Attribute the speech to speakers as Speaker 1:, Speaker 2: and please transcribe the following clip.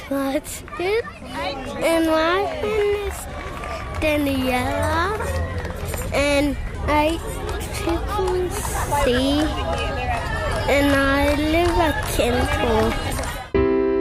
Speaker 1: That's good. And my friend is Daniela. And I triple C. And I live at Kenton.